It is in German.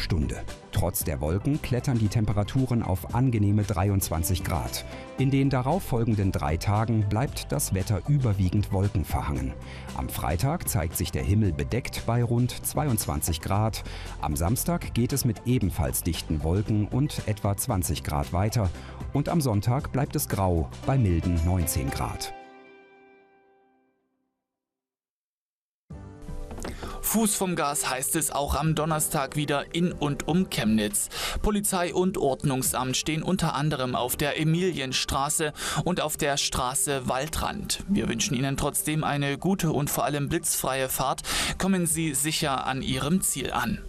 Stunde. Trotz der Wolken klettern die Temperaturen auf angenehme 23 Grad. In den darauffolgenden 3 Tagen bleibt das Wetter überwiegend wolkenverhangen. Am Freitag zeigt sich der Himmel bedeckt bei rund 22 Grad. Am Samstag geht es mit ebenfalls dichten Wolken und etwa 20 Grad weiter. Und am Sonntag bleibt es grau bei milden 19 Grad. Fuß vom Gas heißt es auch am Donnerstag wieder in und um Chemnitz. Polizei und Ordnungsamt stehen unter anderem auf der Emilienstraße und auf der Straße Waldrand. Wir wünschen Ihnen trotzdem eine gute und vor allem blitzfreie Fahrt. Kommen Sie sicher an Ihrem Ziel an.